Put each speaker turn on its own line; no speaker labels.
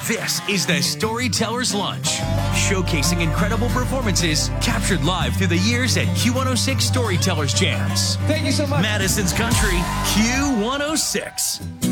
This is the Storyteller's Lunch, showcasing incredible performances captured live through the years at Q106 Storytellers Jams.
Thank you so much.
Madison's Country, Q106.